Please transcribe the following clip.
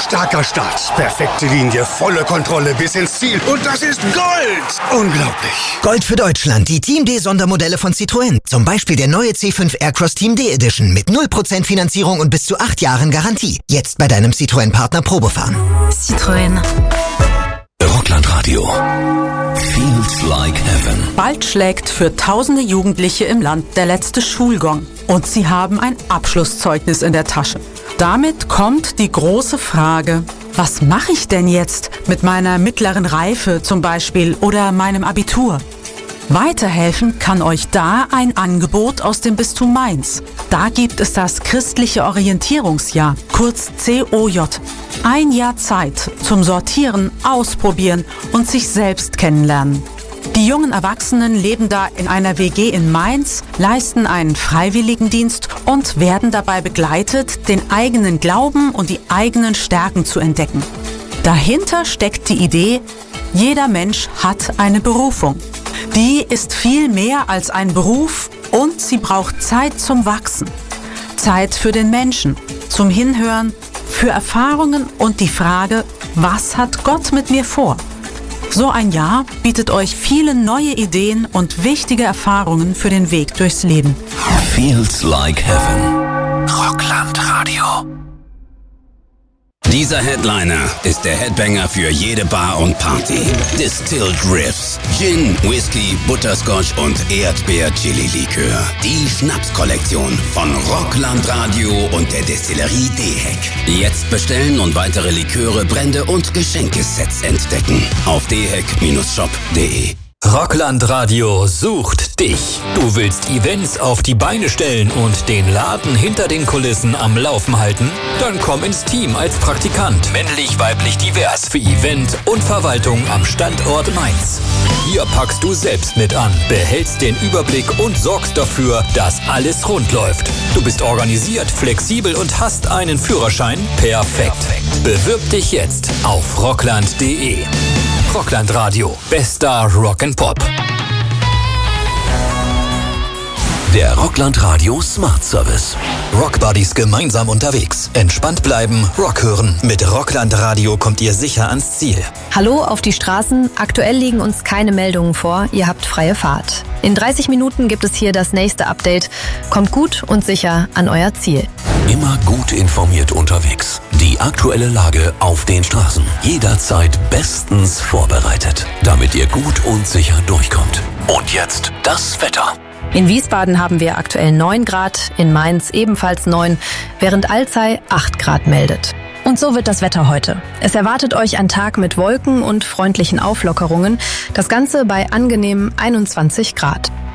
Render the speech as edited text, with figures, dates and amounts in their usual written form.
Starker Start, perfekte Linie, volle Kontrolle bis ins Ziel. Und das ist Gold! Unglaublich. Gold für Deutschland, die Team D-Sondermodelle von Citroën. Zum Beispiel der neue C5 Aircross Team D Edition mit 0% Finanzierung und bis zu 8 Jahren Garantie. Jetzt bei deinem Citroën-Partner Probefahren. Citroën. Rockland Radio. Feels like heaven. Bald schlägt für tausende Jugendliche im Land der letzte Schulgong. Und sie haben ein Abschlusszeugnis in der Tasche. Damit kommt die große Frage, was mache ich denn jetzt mit meiner mittleren Reife zum Beispiel oder meinem Abitur? Weiterhelfen kann euch da ein Angebot aus dem Bistum Mainz. Da gibt es das Christliche Orientierungsjahr, kurz COJ. 1 Jahr Zeit zum Sortieren, Ausprobieren und sich selbst kennenlernen. Die jungen Erwachsenen leben da in einer WG in Mainz, leisten einen Freiwilligendienst und werden dabei begleitet, den eigenen Glauben und die eigenen Stärken zu entdecken. Dahinter steckt die Idee, jeder Mensch hat eine Berufung. Die ist viel mehr als ein Beruf und sie braucht Zeit zum Wachsen. Zeit für den Menschen, zum Hinhören, für Erfahrungen und die Frage, was hat Gott mit mir vor? So ein Jahr bietet euch viele neue Ideen und wichtige Erfahrungen für den Weg durchs Leben. Feels like heaven. Rockland Radio. Dieser Headliner ist der Headbanger für jede Bar und Party. Distilled Riffs, Gin, Whisky, Butterscotch und Erdbeer-Chili-Likör. Die Schnapskollektion von Rockland Radio und der Destillerie Dehek. Jetzt bestellen und weitere Liköre, Brände und Geschenkesets entdecken. Auf dehek-shop.de. Rockland Radio sucht dich. Du willst Events auf die Beine stellen und den Laden hinter den Kulissen am Laufen halten? Dann komm ins Team als Praktikant. Männlich, weiblich, divers. Für Event und Verwaltung am Standort Mainz. Hier packst du selbst mit an, behältst den Überblick und sorgst dafür, dass alles rund läuft. Du bist organisiert, flexibel und hast einen Führerschein? Perfekt. Bewirb dich jetzt auf rockland.de. Rockland Radio. Bester Rock'n'Pop. Der Rockland Radio Smart Service. Rockbuddies gemeinsam unterwegs. Entspannt bleiben, Rock hören. Mit Rockland Radio kommt ihr sicher ans Ziel. Hallo auf die Straßen. Aktuell liegen uns keine Meldungen vor. Ihr habt freie Fahrt. In 30 Minuten gibt es hier das nächste Update. Kommt gut und sicher an euer Ziel. Immer gut informiert unterwegs. Die aktuelle Lage auf den Straßen. Jederzeit bestens vorbereitet, damit ihr gut und sicher durchkommt. Und jetzt das Wetter. In Wiesbaden haben wir aktuell 9 Grad, in Mainz ebenfalls 9, während Alzey 8 Grad meldet. Und so wird das Wetter heute. Es erwartet euch ein Tag mit Wolken und freundlichen Auflockerungen. Das Ganze bei angenehmen 21 Grad.